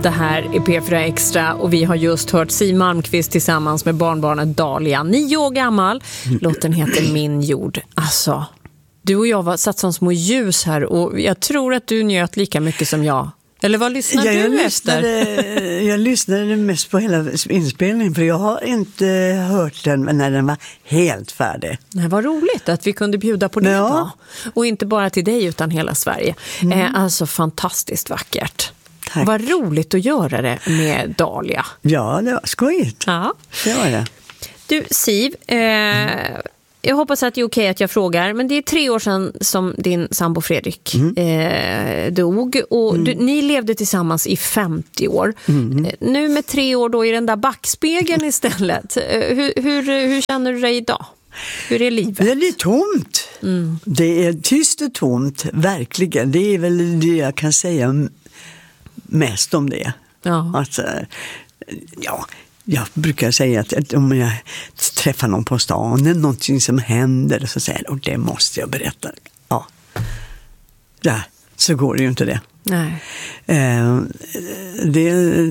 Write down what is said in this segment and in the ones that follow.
Det här är P4 Extra och vi har just hört Siw Malmkvist tillsammans med barnbarnet Dahlia, 9 år gammal. Låten heter Min jord. Alltså, du och jag var satt som små ljus här och jag tror att du njöt lika mycket som jag. Eller vad lyssnade du efter? Jag lyssnade mest på hela inspelningen för jag har inte hört den när den var helt färdig. Det var roligt att vi kunde bjuda på det idag. Och inte bara till dig utan hela Sverige. Alltså fantastiskt vackert. Tack. Vad roligt att göra det med Dahlia. Ja, det var skojigt. Ja. Det var det. Du, Siw, jag hoppas att det är okej att jag frågar, men det är 3 år sedan som din sambo Fredrik dog och ni levde tillsammans i 50 år. Nu med 3 år då i den där backspegeln istället. Hur känner du dig idag? Hur är livet? Det är tomt. Det är tyst och tomt, verkligen. Det är väl det jag kan säga mest om det. Ja. Alltså, ja, jag brukar säga att om jag träffar någon på stan eller någonting som händer så säger jag, och det måste jag berätta. Ja. Där, så går det ju inte det. Nej. Det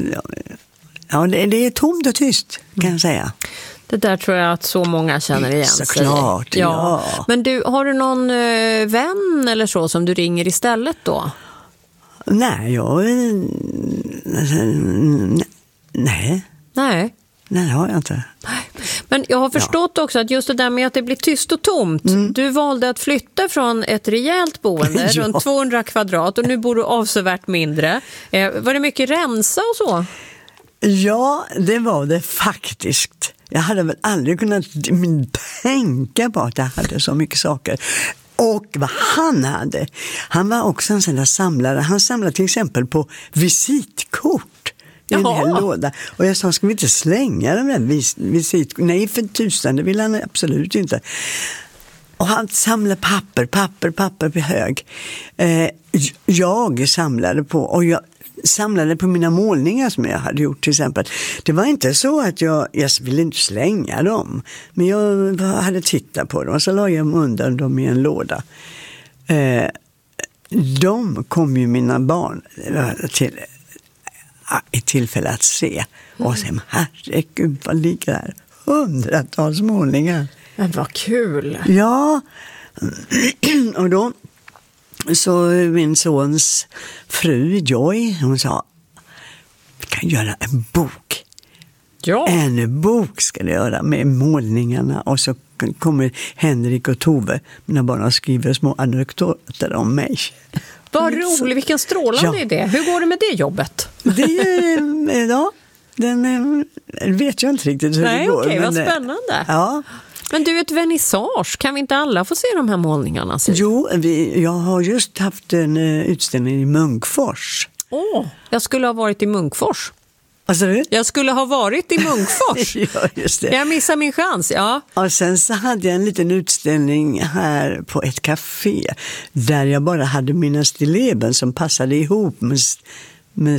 är tomt och tyst kan jag säga. Det där tror jag att så många känner igen. Såklart, ja. Men du, har du någon vän eller så som du ringer istället då? Nej, Nej, det har jag inte. Men jag har förstått också att just det där med att det blir tyst och tomt. Du valde att flytta från ett rejält boende runt 200 kvadrat och nu bor du avsevärt mindre. Var det mycket rensa och så? Ja, det var det faktiskt. Jag hade väl aldrig kunnat tänka på att jag hade så mycket saker. Och vad han var också en sån där samlare. Han samlade till exempel på visitkort i en hel låda. Och jag sa, ska vi inte slänga de där visitkort? Nej, för tusan, det ville han absolut inte. Och han samlade papper på hög. Jag samlade på, och jag samlade på mina målningar som jag hade gjort till exempel. Det var inte så att jag ville inte slänga dem. Men jag hade tittat på dem och så la jag undan dem i en låda. De kom ju mina barn till ett tillfälle att se. Och sen, herregud, vad ligger där? 100-tals målningar. Men vad kul! Ja, och då så min sons fru Joy, hon sa, vi kan göra en bok. Ja. En bok ska det göra med målningarna. Och så kommer Henrik och Tove, mina barn, och skriver små anekdoter om mig. Vad roligt, vilken strålande idé. Hur går det med det jobbet? Det är, ja, den vet jag inte riktigt hur det går. Okej, vad spännande. Ja. Men du, ett vernissage, kan vi inte alla få se de här målningarna? Jo, jag har just haft en utställning i Munkfors. Jag skulle ha varit i Munkfors. Vad sa du? Jag skulle ha varit i Munkfors. Ja, just det. Jag missar min chans, ja. Och sen så hade jag en liten utställning här på ett café där jag bara hade mina stilleben som passade ihop med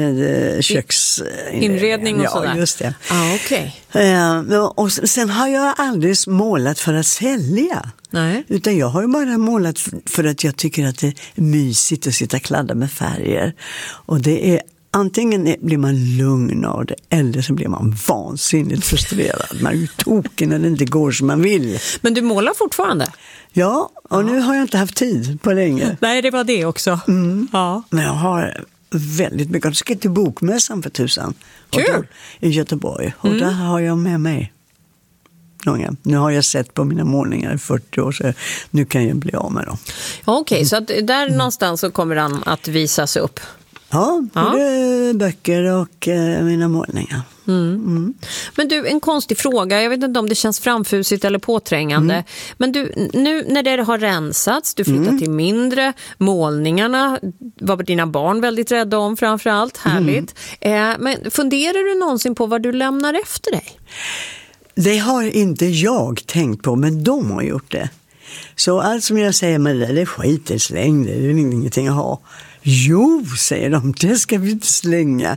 köksinredning och sådär. Ja, just det. Okej. Och sen har jag aldrig målat för att sälja. Nej. Utan jag har ju bara målat för att jag tycker att det är mysigt att sitta och kladda med färger. Och det är antingen blir man lugn av det eller så blir man vansinnigt frustrerad. Man är ju tokig när det inte går som man vill. Men du målar fortfarande? Ja, och nu har jag inte haft tid på länge. Nej, det var det också. Ja. Men jag har väldigt mycket. Jag ska till bokmässan för tusan. Kul! I Göteborg. Och där har jag med mig många. Nu har jag sett på mina målningar i 40 år så nu kan jag bli av med dem. Okej, så att där någonstans så kommer den att visas upp. Ja, både böcker och mina målningar. Men du, en konstig fråga. Jag vet inte om det känns framfusigt eller påträngande. Men du, nu när det har rensats, du flyttar till mindre, målningarna var dina barn väldigt rädda om framförallt. Härligt. Men funderar du någonsin på vad du lämnar efter dig? Det har inte jag tänkt på, men de har gjort det. Så allt som jag säger med det är skit, släng det är ingenting att ha. Jo, säger de, det ska vi inte slänga.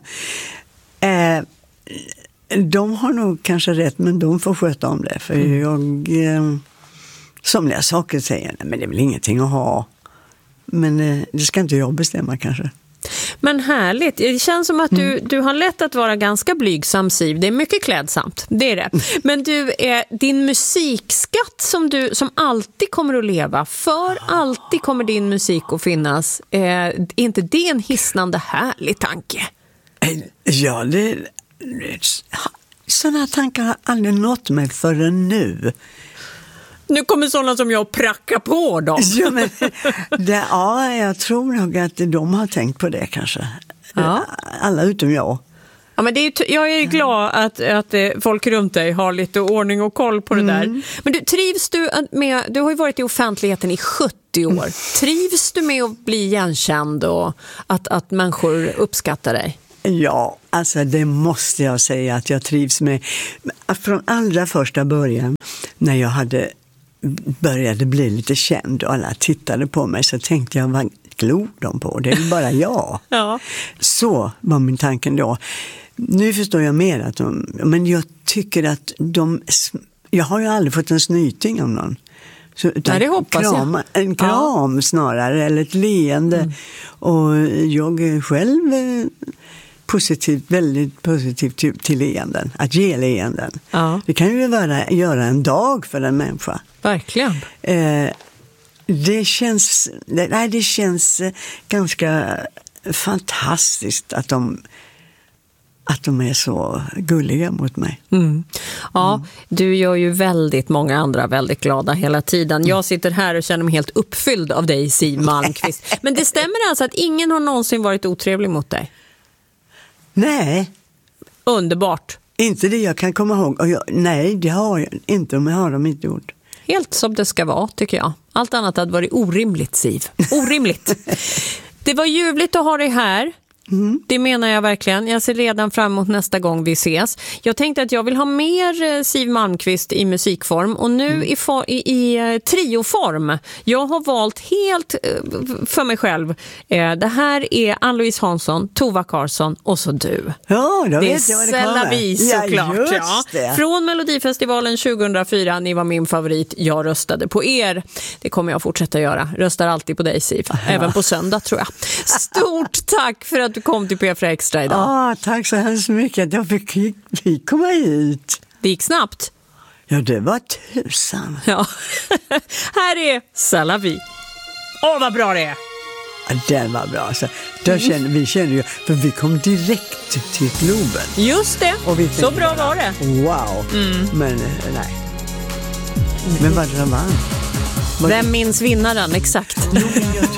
De har nog kanske rätt, men de får sköta om det. För somliga saker säger, nej, men det är väl ingenting att ha. Men det ska inte jag bestämma kanske. Men härligt. Det känns som att du har lätt att vara ganska blygsam, Siv. Det är mycket klädsamt, det är det. Men du, din musikskatt som alltid kommer att leva, för alltid kommer din musik att finnas. Är inte det en hisnande härlig tanke? Ja, sådana tankar har aldrig nått mig förrän nu. Nu kommer sådana som jag pracka på dem. Ja, men, jag tror nog att de har tänkt på det kanske. Ja. Alla utom jag. Ja, men jag är glad att folk runt dig har lite ordning och koll på det där. Men trivs du med, du har ju varit i offentligheten i 70 år. Trivs du med att bli igenkänd och att människor uppskattar dig? Ja, alltså det måste jag säga att jag trivs med. Från allra första början när jag började bli lite känd och alla tittade på mig, så tänkte jag, vad glor de på? Det är bara jag. Ja. Så var min tanken då. Nu förstår jag mer att men jag tycker att jag har ju aldrig fått en snyting av någon. Så, nej, det hoppas jag. En kram snarare, eller ett leende. Och jag är själv väldigt positiv till leenden, att ge leenden. Ja. Det kan ju göra en dag för en människa. Verkligen. Det känns ganska fantastiskt att de är så gulliga mot mig. Ja, du gör ju väldigt många andra väldigt glada hela tiden. Jag sitter här och känner mig helt uppfylld av dig, Siw Malmkvist. Men det stämmer alltså att ingen har någonsin varit otrevlig mot dig? Nej. Underbart. Inte det jag kan komma ihåg. Nej, det har jag inte, men har de inte gjort. Helt som det ska vara, tycker jag. Allt annat hade varit orimligt, Siw. Orimligt. Det var ljuvligt att ha dig här. Det menar jag verkligen. Jag ser redan fram emot nästa gång vi ses. Jag tänkte att jag vill ha mer Siw Malmkvist i musikform, och nu i trioform. Jag har valt helt för mig själv. Det här är Ann-Louise Hansson, Tova Karlsson och så du. Ja, då det vet jag vad det kommer. är vi såklart. Ja. Från Melodifestivalen 2004. Ni var min favorit. Jag röstade på er. Det kommer jag fortsätta göra. Röstar alltid på dig, Siw. Även på söndag, tror jag. Stort tack för att du kom till P4 Extra idag. Tack så hemskt mycket att jag fick komma hit. Det gick snabbt. Ja, det var tusan. Ja. Här är C'est la vie. Vad bra det är. Ja, det var bra. Så, vi kände ju, för vi kom direkt till Globen. Just det, så bra var det. Wow, men nej. Men vad det vann? Vem minns vinnaren, exakt?